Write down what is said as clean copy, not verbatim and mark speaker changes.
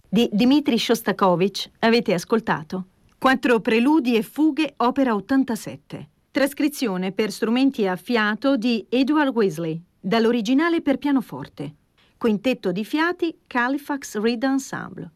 Speaker 1: di Dmitri Shostakovich avete ascoltato 4 preludi e fughe, opera 87. Trascrizione per strumenti a fiato di Edward Weasley, dall'originale per pianoforte. Quintetto di fiati Halifax Reed Ensemble.